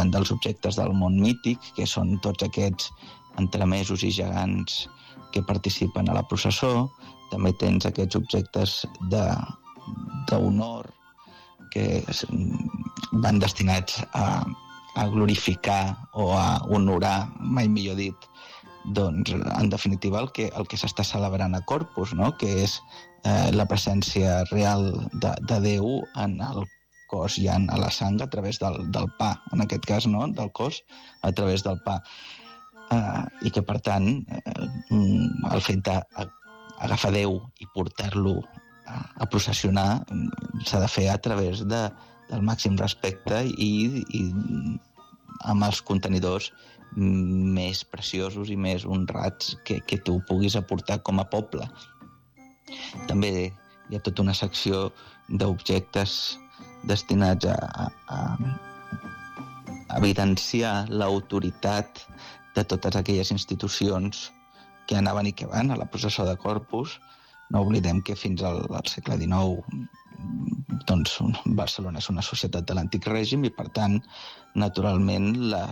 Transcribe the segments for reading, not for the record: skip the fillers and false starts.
parlant dels objectes del món mític, que són tots aquests entremesos i gegants que participen a la processó. També tens aquests objectes d'honor que van destinats a glorificar o a honorar, mai millor dit, doncs, en definitiva, el que s'està celebrant a Corpus, no? Que és la presència real de Déu en el cos i en la sang a través del pa, en aquest cas, no? Del cos a través del pa. I que, per tant, el fet d'agafar Déu i portar-lo a processionar s'ha de fer a través del màxim respecte i amb els contenidors més preciosos i més honrats que tu puguis aportar com a poble. També hi ha tota una secció d'objectes destinats a evidenciar l'autoritat de totes aquelles institucions que anaven i que van a la processó de Corpus. No oblidem que fins al segle XIX doncs, Barcelona és una societat de l'antic règim i, per tant, naturalment,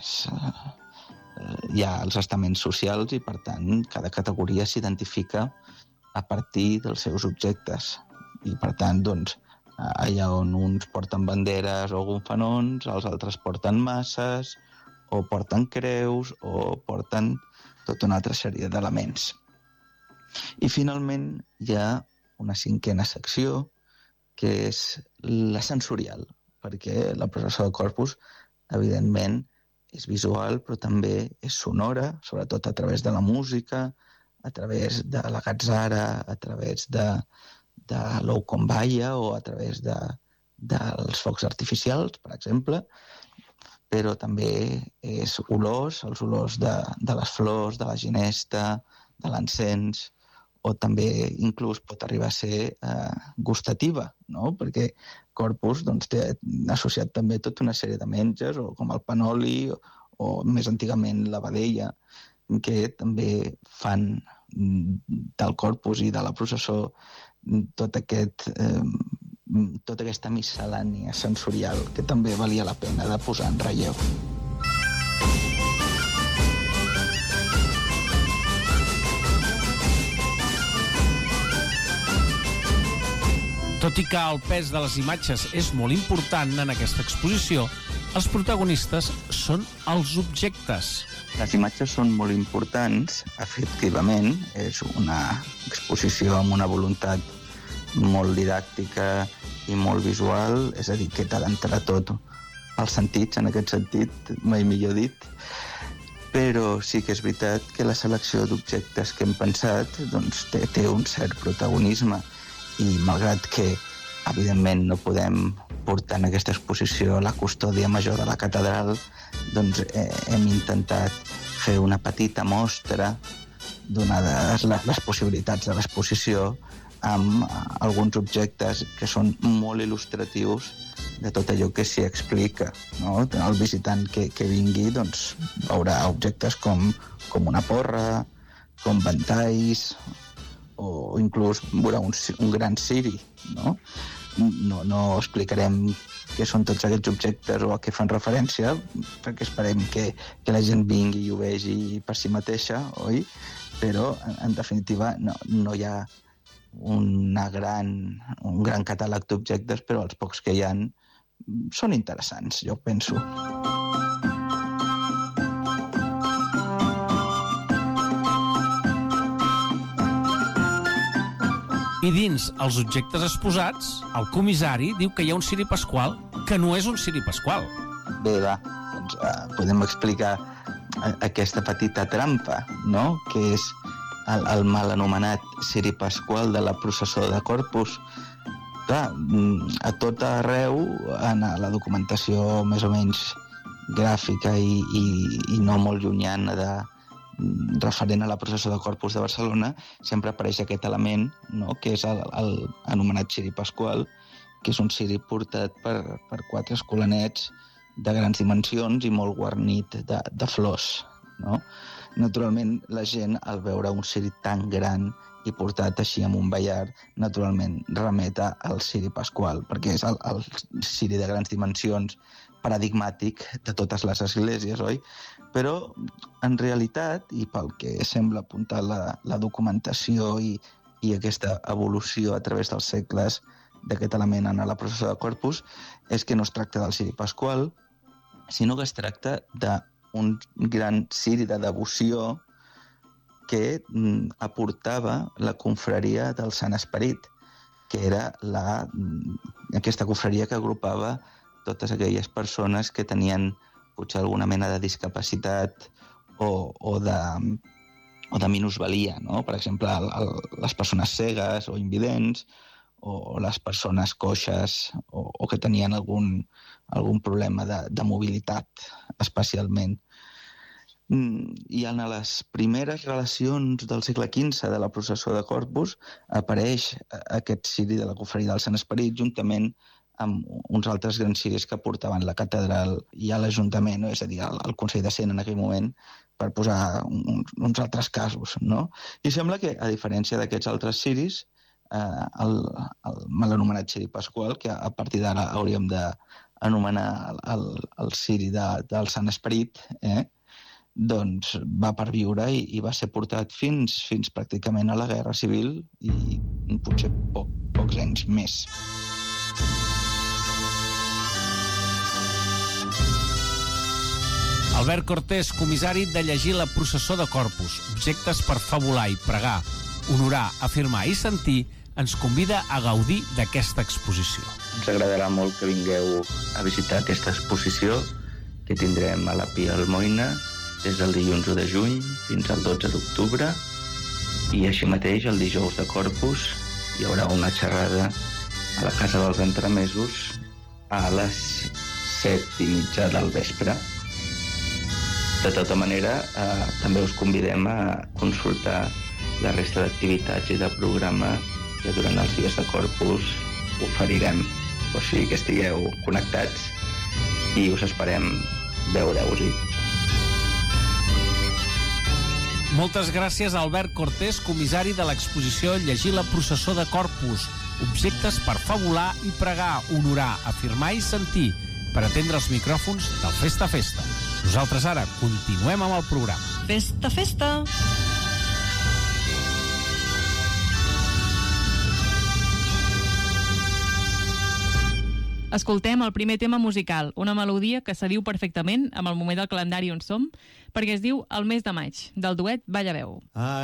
hi ha els estaments socials i, per tant, cada categoria s'identifica a partir dels seus objectes. I, per tant, doncs, allà on uns porten banderes o gonfanons, els altres porten masses, o porten creus, o porten tota una altra sèrie d'elements. I, finalment, hi ha una cinquena secció, que és la sensorial, perquè la processó de Corpus, evidentment, és visual, però també és sonora, sobretot a través de la música, a través de la gatzara, a través de l'ou com balla o a través dels focs artificials, per exemple, però també és olors, els olors de les flors, de la ginesta, de l'encens, o també inclús pot arribar a ser gustativa, no? Perquè Corpus doncs, té associat també tota una sèrie de menges, o com el panoli, o més antigament la vedella, que també fan del Corpus i de la processó tota aquesta miscel·lània sensorial que també valia la pena de posar en relleu. Tot i que el pes de les imatges és molt important en aquesta exposició, els protagonistes són els objectes. Les imatges són molt importants, efectivament. És una exposició amb una voluntat molt didàctica i molt visual, és a dir, que t'ha d'entrar tot als sentits, en aquest sentit, mai millor dit. Però sí que és veritat que la selecció d'objectes que hem pensat doncs, té un cert protagonisme. I malgrat que, evidentment, no podem portar en aquesta exposició la custòdia major de la catedral, doncs hem intentat fer una petita mostra, donades les possibilitats de l'exposició, amb alguns objectes que són molt il·lustratius de tot allò que s'hi explica, no? El visitant que vingui doncs, veurà objectes com una porra, com ventalls, o inclús veurà un gran ciri, no? No explicarem què són tots aquests objectes o a què fan referència, perquè esperem que la gent vingui i ho vegi per si mateixa, oi? Però, en definitiva, no hi ha un gran catàleg d'objectes, però els pocs que hi ha són interessants, jo penso. I dins els objectes exposats, el comissari diu que hi ha un ciri pasqual que no és un ciri pasqual. Bé, va, doncs podem explicar aquesta petita trampa, no?, que és el mal anomenat ciri pasqual de la processó de Corpus. Clar, a tot arreu, en la documentació més o menys gràfica i no molt llunyana referent a la processó de Corpus de Barcelona, sempre apareix aquest element, no?, que és el anomenat ciri pasqual, que és un ciri portat per 4 escolanets de grans dimensions i molt guarnit de flors, no? Naturalment, la gent, al veure un ciri tan gran i portat així amb un ballar, naturalment remeta al ciri pasqual, perquè és el ciri de grans dimensions paradigmàtic de totes les esglésies, oi? Però, en realitat, i pel que sembla apuntar la documentació i aquesta evolució a través dels segles d'aquest element en la processó de Corpus, és que no es tracta del ciri pasqual, sinó que es tracta d'un gran ciri de devoció que aportava la confraria del Sant Esperit, que era aquesta confraria que agrupava totes aquelles persones que tenien potser alguna mena de discapacitat o de minusvalia, no? Per exemple, les persones cegues o invidents, o les persones coixes o que tenien algun problema de mobilitat, especialment. I en les primeres relacions del segle XV de la processó de Corpus apareix aquest ciri de la confraria del Sant Esperit juntament amb uns altres grans ciris que portaven la catedral i a l'Ajuntament, no? És a dir, al Consell de Cent en aquell moment, per posar uns altres casos, no? I sembla que, a diferència d'aquests altres ciris, el mal anomenat ciri pasqual, que a partir d'ara hauríem d'anomenar el ciri del Sant Esperit, doncs va perviure i va ser portat fins pràcticament a la Guerra Civil i potser pocs anys més. Albert Cortés, comissari de llegir la processó de Corpus, objectes per fabular i pregar, honorar, afirmar i sentir, ens convida a gaudir d'aquesta exposició. Ens agradarà molt que vingueu a visitar aquesta exposició que tindrem a la Pia Almoina des del dilluns 1 de juny fins al 12 d'octubre i així mateix el dijous de Corpus hi haurà una xerrada a la Casa dels Entremesos a les 7:30 del vespre. De tota manera, també us convidem a consultar la resta d'activitats i de programa que durant els dies de Corpus oferirem. O sigui que estigueu connectats i us esperem veure-us-hi. Moltes gràcies a Albert Cortés, comissari de l'exposició Llegir la processó de Corpus, objectes per fabular i pregar, honorar, afirmar i sentir, per atendre els micròfons del Festa Festa. Nosaltres ara continuem amb el programa. Festa, festa! Escoltem el primer tema musical, una melodia que s'adiu perfectament amb el moment del calendari on som, perquè es diu El mes de maig, del duet Balla Veu.